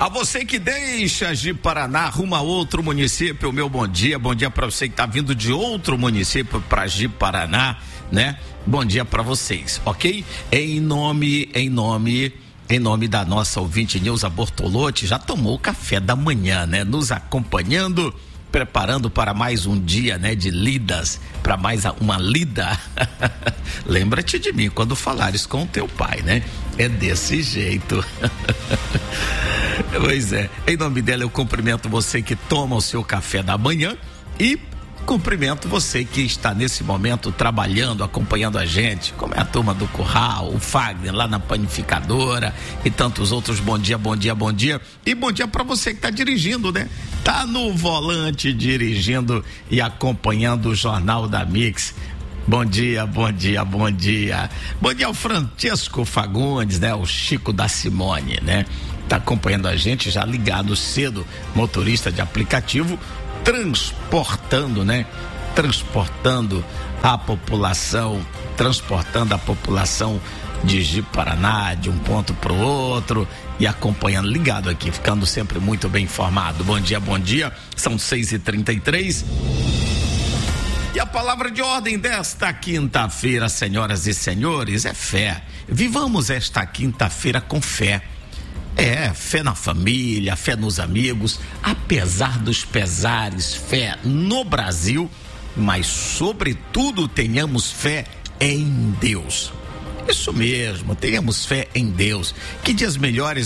A você que deixa de Paraná rumo a outro município, meu bom dia para você que tá vindo de outro município para Ji-Paraná, né? Bom dia para vocês, ok? Em nome da nossa ouvinte Nilza Bortolotti, já tomou o café da manhã, né? Nos acompanhando, preparando para mais um dia, né? De lidas, para mais uma lida. Lembra-te de mim quando falares com o teu pai, né? É desse jeito. Pois é, em nome dela eu cumprimento você que toma o seu café da manhã e cumprimento você que está nesse momento trabalhando, acompanhando a gente, como é a turma do Curral, o Fagner lá na panificadora e tantos outros. Bom dia e bom dia para você que está dirigindo, né? Tá no volante dirigindo e acompanhando o Jornal da Mix. Bom dia. Bom dia ao Francisco Fagundes, né? O Chico da Simone, né? Tá acompanhando a gente, já ligado cedo, motorista de aplicativo, transportando a população de Ji-Paraná de um ponto pro outro e acompanhando, ligado aqui, ficando sempre muito bem informado. Bom dia, são 6h33. E a palavra de ordem desta quinta-feira, senhoras e senhores, é fé. Vivamos esta quinta-feira com fé. Fé na família, fé nos amigos, apesar dos pesares, fé no Brasil, mas sobretudo tenhamos fé em Deus. Isso mesmo, tenhamos fé em Deus. Que dias melhores,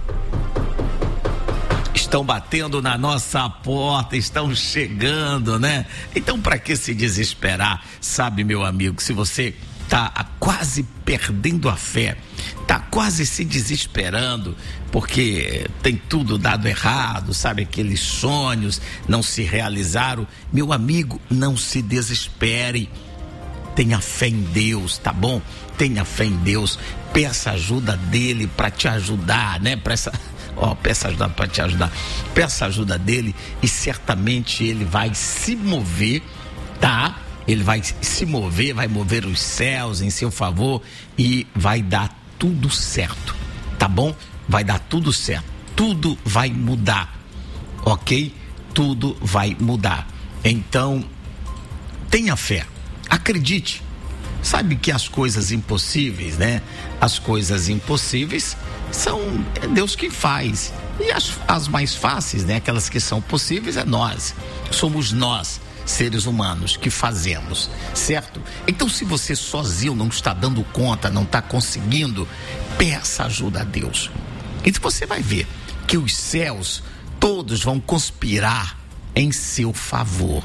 estão batendo na nossa porta, estão chegando, né? Então, para que se desesperar? Sabe, meu amigo, se você tá quase perdendo a fé, tá quase se desesperando, porque tem tudo dado errado, sabe, aqueles sonhos não se realizaram, meu amigo, não se desespere, tenha fé em Deus, tá bom? Tenha fé em Deus, peça ajuda dele para te ajudar, né? Peça ajuda para te ajudar, peça ajuda dele e certamente ele vai se mover, tá? Ele vai se mover, vai mover os céus em seu favor e vai dar tudo certo, tá bom? Vai dar tudo certo, tudo vai mudar, ok? Tudo vai mudar. Então, tenha fé, acredite. Sabe que as coisas impossíveis, né? As coisas impossíveis é Deus quem faz. E as mais fáceis, né? Aquelas que são possíveis, somos nós, seres humanos, que fazemos, certo? Então, se você sozinho não está dando conta, não está conseguindo, peça ajuda a Deus. Então você vai ver que os céus todos vão conspirar em seu favor.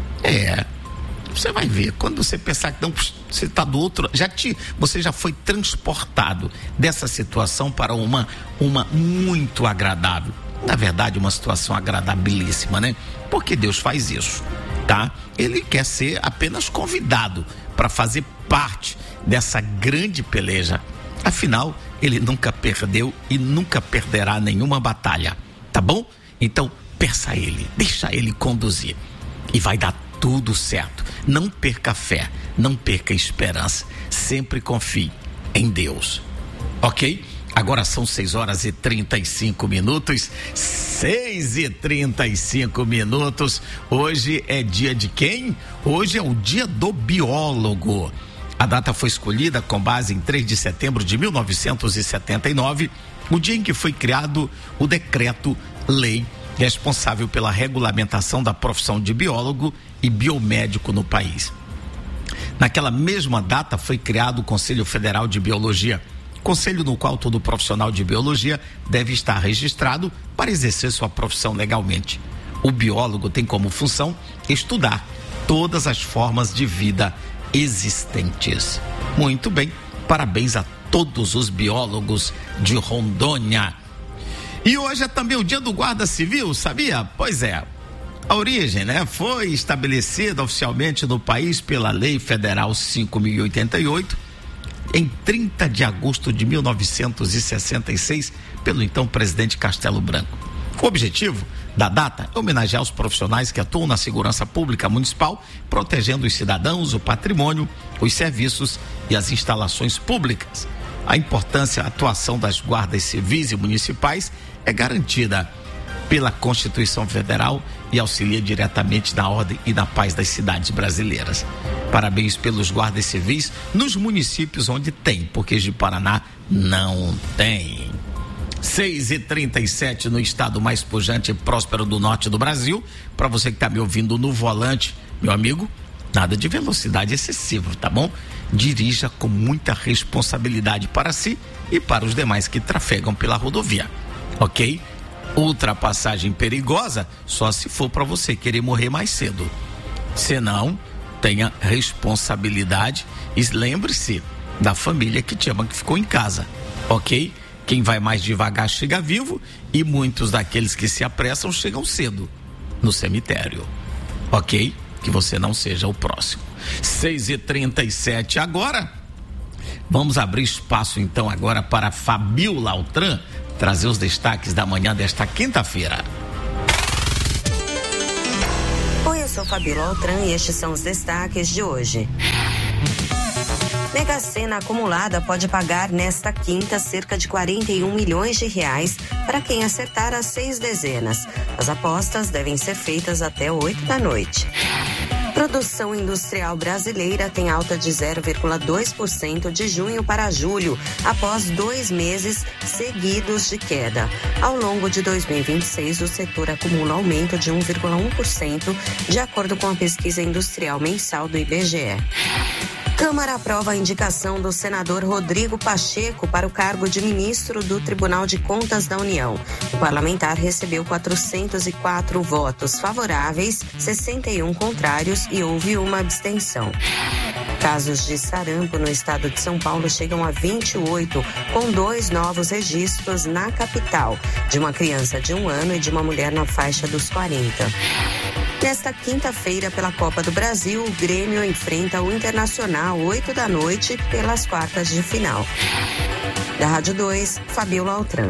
Você vai ver, quando você pensar que não, você está do outro, você já foi transportado dessa situação para uma muito agradável. Na verdade, uma situação agradabilíssima, né? Porque Deus faz isso, tá? Ele quer ser apenas convidado para fazer parte dessa grande peleja. Afinal, ele nunca perdeu e nunca perderá nenhuma batalha, tá bom? Então, peça a ele, deixa ele conduzir e vai dar tudo certo. Não perca fé, não perca esperança, sempre confie em Deus, ok? Agora são 6h35, 6h35. Hoje é dia de quem? Hoje é o dia do biólogo. A data foi escolhida com base em 3 de setembro de 1979, o dia em que foi criado o decreto-lei responsável pela regulamentação da profissão de biólogo e biomédico no país. Naquela mesma data foi criado o Conselho Federal de Biologia, conselho no qual todo profissional de biologia deve estar registrado para exercer sua profissão legalmente. O biólogo tem como função estudar todas as formas de vida existentes. Muito bem, parabéns a todos os biólogos de Rondônia. E hoje é também o dia do guarda civil, sabia? Pois é, a origem, né, foi estabelecida oficialmente no país pela Lei Federal 5.088 em 30 de agosto de 1966 pelo então presidente Castelo Branco. O objetivo da data é homenagear os profissionais que atuam na segurança pública municipal, protegendo os cidadãos, o patrimônio, os serviços e as instalações públicas. A importância, a atuação das guardas civis e municipais é garantida pela Constituição Federal e auxilia diretamente na ordem e na paz das cidades brasileiras. Parabéns pelos guardas civis nos municípios onde tem, porque de Paraná não tem. 6h37 no estado mais pujante e próspero do norte do Brasil. Para você que está me ouvindo no volante, meu amigo, nada de velocidade excessiva, tá bom? Dirija com muita responsabilidade para si e para os demais que trafegam pela rodovia, ok? Ultrapassagem perigosa só se for para você querer morrer mais cedo. Senão, tenha responsabilidade e lembre-se da família que te ama, que ficou em casa, ok? Quem vai mais devagar chega vivo e muitos daqueles que se apressam chegam cedo no cemitério, ok? Que você não seja o próximo. 6h37 agora. Vamos abrir espaço então agora para Fabiola Altran trazer os destaques da manhã desta quinta-feira. Oi, eu sou Fabiola Altran e estes são os destaques de hoje. Mega Sena acumulada pode pagar nesta quinta cerca de 41 milhões de reais para quem acertar as 6 dezenas. As apostas devem ser feitas até 8 da noite. Produção industrial brasileira tem alta de 0,2% de junho para julho, após 2 meses seguidos de queda. Ao longo de 2026, o setor acumula aumento de 1,1%, de acordo com a pesquisa industrial mensal do IBGE. Câmara aprova a indicação do senador Rodrigo Pacheco para o cargo de ministro do Tribunal de Contas da União. O parlamentar recebeu 404 votos favoráveis, 61 contrários e houve uma abstenção. Casos de sarampo no estado de São Paulo chegam a 28, com 2 novos registros na capital, de uma criança de 1 ano e de uma mulher na faixa dos 40. Nesta quinta-feira, pela Copa do Brasil, o Grêmio enfrenta o Internacional 8 da noite pelas quartas de final. Da Rádio 2, Fabiola Altran.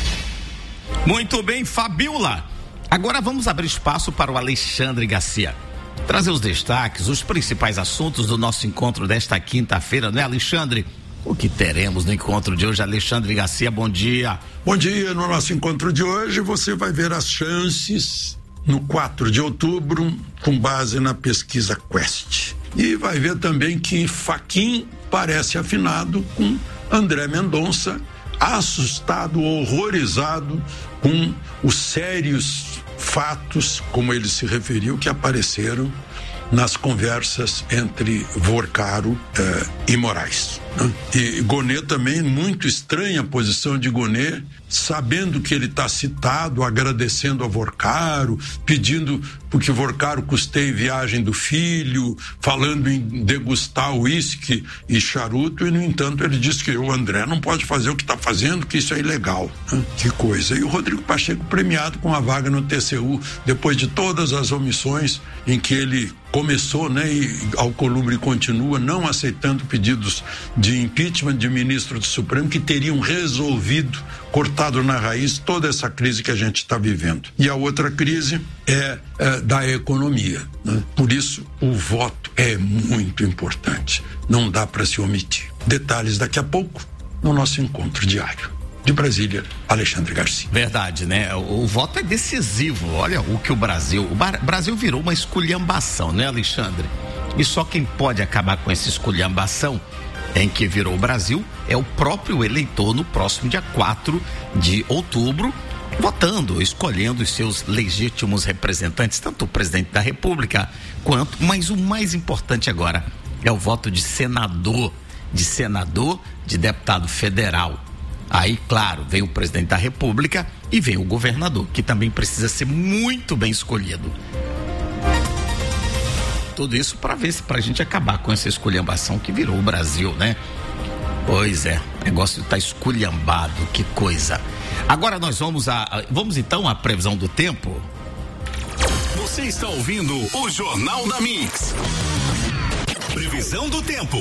Muito bem, Fabiola. Agora vamos abrir espaço para o Alexandre Garcia trazer os destaques, os principais assuntos do nosso encontro desta quinta-feira, né, Alexandre? O que teremos no encontro de hoje? Alexandre Garcia, bom dia. Bom dia. No nosso encontro de hoje você vai ver as chances no 4 de outubro, com base na pesquisa Quest. E vai ver também que Fachin parece afinado com André Mendonça, assustado, horrorizado com os sérios fatos, como ele se referiu, que apareceram nas conversas entre Vorcaro e Moraes. E Gonê também, muito estranha a posição de Gonê, sabendo que ele está citado, agradecendo a Vorcaro, pedindo porque Vorcaro custeie viagem do filho, falando em degustar uísque e charuto, e no entanto ele diz que o André não pode fazer o que está fazendo, que isso é ilegal. Que coisa. E o Rodrigo Pacheco premiado com a vaga no TCU, depois de todas as omissões em que ele começou, né, e Alcolumbre continua não aceitando pedidos de impeachment de ministro do Supremo que teriam resolvido, cortado na raiz toda essa crise que a gente está vivendo. E a outra crise é da economia, né? Por isso o voto é muito importante, não dá para se omitir. Detalhes daqui a pouco no nosso encontro diário. De Brasília, Alexandre Garcia. Verdade, né? O voto é decisivo. Olha o que o Brasil virou uma esculhambação, né, Alexandre? E só quem pode acabar com essa esculhambação em que virou o Brasil é o próprio eleitor no próximo dia 4 de outubro, votando, escolhendo os seus legítimos representantes, tanto o presidente da República quanto, mas o mais importante agora é o voto de senador, de deputado federal. Aí, claro, vem o presidente da República e vem o governador, que também precisa ser muito bem escolhido. Tudo isso para ver se pra gente acabar com essa esculhambação que virou o Brasil, né? Pois é, o negócio tá esculhambado, que coisa. Agora nós vamos então à previsão do tempo. Você está ouvindo o Jornal da Mix. Previsão do tempo.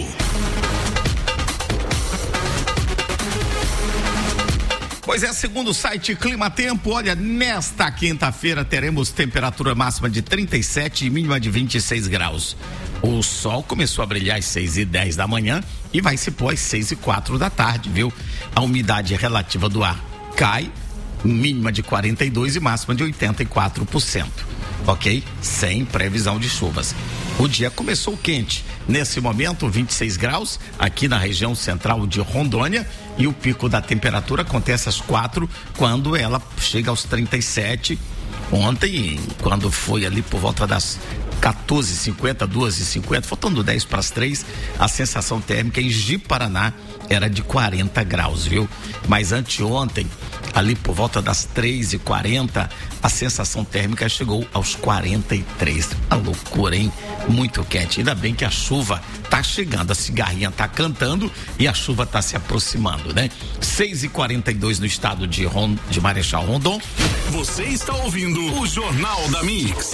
Pois é, segundo o site Clima Tempo, olha, nesta quinta-feira teremos temperatura máxima de 37 e mínima de 26 graus. O sol começou a brilhar às 6h10 da manhã e vai se pôr às 6h04 da tarde, viu? A umidade relativa do ar cai, mínima de 42% e máxima de 84%, ok? Sem previsão de chuvas. O dia começou quente. Nesse momento, 26 graus aqui na região central de Rondônia, e o pico da temperatura acontece às 4, quando ela chega aos 37. Ontem, quando foi ali por volta das 14h50, 2h50, faltando 10 para as 3, a sensação térmica em Ji-Paraná era de 40 graus, viu? Mas anteontem, ali por volta das 3h40, a sensação térmica chegou aos 43. Uma loucura, hein? Muito quente. Ainda bem que a chuva tá chegando, a cigarrinha tá cantando e a chuva tá se aproximando, né? 6h42 no estado de Marechal Rondon. Você está ouvindo o Jornal da Mix.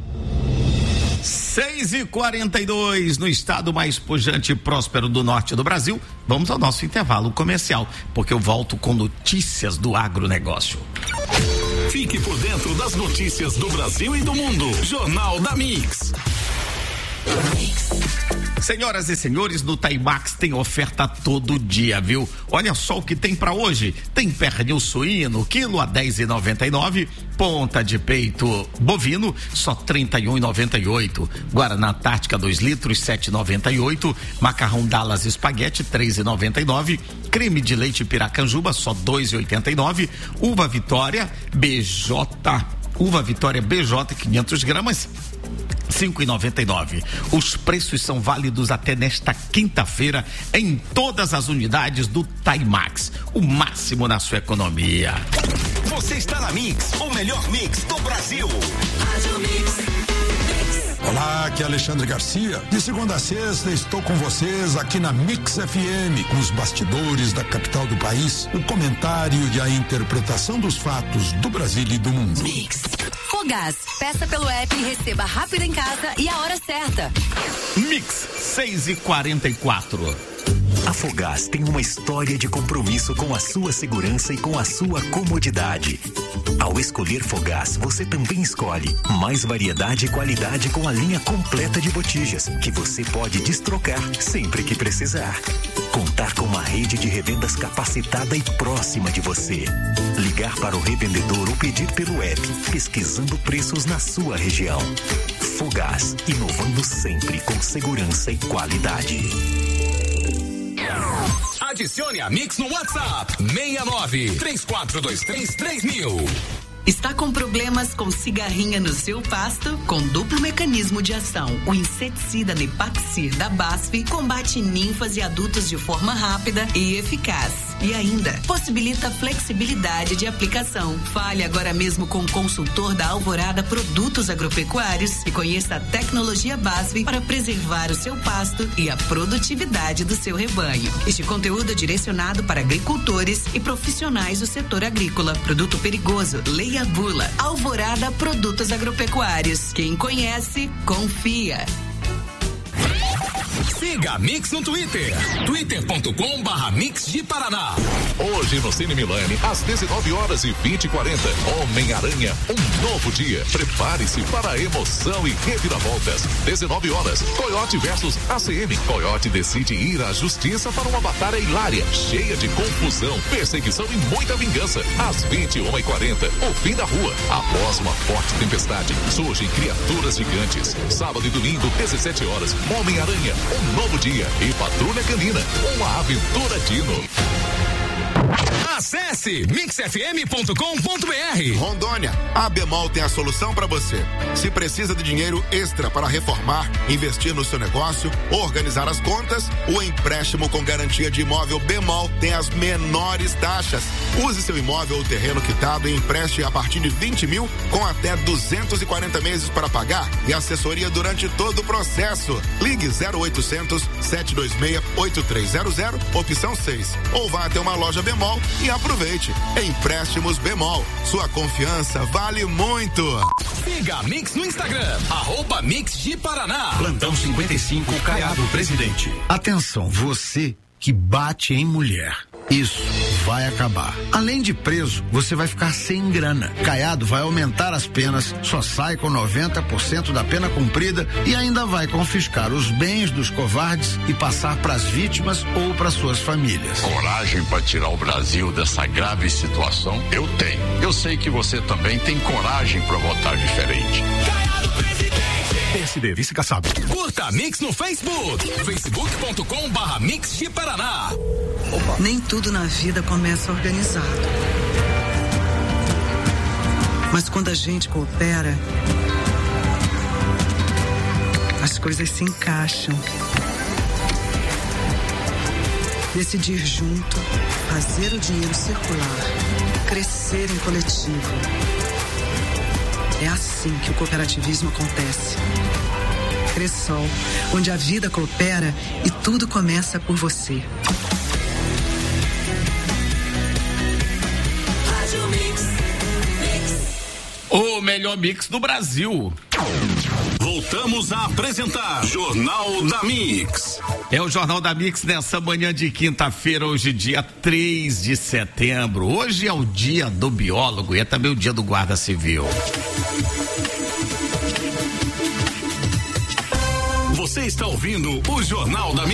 6h42 no estado mais pujante e próspero do norte do Brasil. Vamos ao nosso intervalo comercial, porque eu volto com notícias do agronegócio. Fique por dentro das notícias do Brasil e do mundo. Jornal da Mix. Senhoras e senhores, no Timax tem oferta todo dia, viu? Olha só o que tem pra hoje. Tem pernil suíno, quilo a R$10,99. Ponta de peito bovino, só R$31,98. Guaraná Antártica 2 litros, R$7,98. Macarrão Dallas espaguete, R$3,99. Creme de leite Piracanjuba, só R$2,89. Uva Vitória BJ 500 gramas, R$5,99. Os preços são válidos até nesta quinta-feira em todas as unidades do Timax. O máximo na sua economia. Você está na Mix, o melhor mix do Brasil. Olá, aqui é Alexandre Garcia. De segunda a sexta estou com vocês aqui na Mix FM, com os bastidores da capital do país, o comentário e a interpretação dos fatos do Brasil e do mundo. Mix. Fogás, peça pelo app e receba rápido em casa e a hora certa. Mix 6h44. A Fogás tem uma história de compromisso com a sua segurança e com a sua comodidade. Ao escolher Fogás, você também escolhe mais variedade e qualidade com a linha completa de botijas, que você pode destrocar sempre que precisar. Contar com uma rede de revendas capacitada e próxima de você. Ligar para o revendedor ou pedir pelo app, pesquisando preços na sua região. Fogás, inovando sempre com segurança e qualidade. Adicione a Mix no WhatsApp 69-3423-3000. Está com problemas com cigarrinha no seu pasto? Com duplo mecanismo de ação, o inseticida Nepaxir da BASF combate ninfas e adultos de forma rápida e eficaz. E ainda, possibilita flexibilidade de aplicação. Fale agora mesmo com o consultor da Alvorada Produtos Agropecuários e conheça a tecnologia BASF para preservar o seu pasto e a produtividade do seu rebanho. Este conteúdo é direcionado para agricultores e profissionais do setor agrícola. Produto perigoso, leia a bula. Alvorada Produtos Agropecuários. Quem conhece, confia. Siga a Mix no Twitter, twitter.com/Mix de Paraná. Hoje no Cine Milani, às 19h20:40, Homem-Aranha, um novo dia. Prepare-se para a emoção e reviravoltas. 19h, Coyote versus ACM. Coyote decide ir à justiça para uma batalha hilária, cheia de confusão, perseguição e muita vingança. Às 21h40, o fim da rua. Após uma forte tempestade, surgem criaturas gigantes. Sábado e domingo, 17h, Homem-Aranha, um novo dia e Patrulha Canina, uma aventura dino. Acesse mixfm.com.br. Rondônia, a Bemol tem a solução para você. Se precisa de dinheiro extra para reformar, investir no seu negócio, organizar as contas, o empréstimo com garantia de imóvel Bemol tem as menores taxas. Use seu imóvel ou terreno quitado e empreste a partir de 20 mil com até 240 meses para pagar e assessoria durante todo o processo. Ligue 0800 726 8300, opção 6, ou vá até uma loja Bemol e aproveite. Empréstimos Bemol. Sua confiança vale muito. Siga a Mix no Instagram, @Mix de Paraná. Plantão 55, Caiado Presidente. Atenção, você que bate em mulher. Isso vai acabar. Além de preso, você vai ficar sem grana. Caiado vai aumentar as penas, só sai com 90% da pena cumprida e ainda vai confiscar os bens dos covardes e passar para as vítimas ou para suas famílias. Coragem para tirar o Brasil dessa grave situação? Eu tenho. Eu sei que você também tem coragem para votar diferente. PSD, vice Kassab. Curta Mix no Facebook. facebook.com/Mix de Paraná. Nem tudo na vida começa organizado. Mas quando a gente coopera, as coisas se encaixam. Decidir junto, fazer o dinheiro circular, crescer em coletivo. É assim que o cooperativismo acontece. Cressol, onde a vida coopera e tudo começa por você. O melhor mix do Brasil. Voltamos a apresentar Jornal da Mix. É o Jornal da Mix nessa manhã de quinta-feira, hoje dia 3 de setembro. Hoje é o dia do biólogo e é também o dia do guarda civil. Você está ouvindo o Jornal da Mix.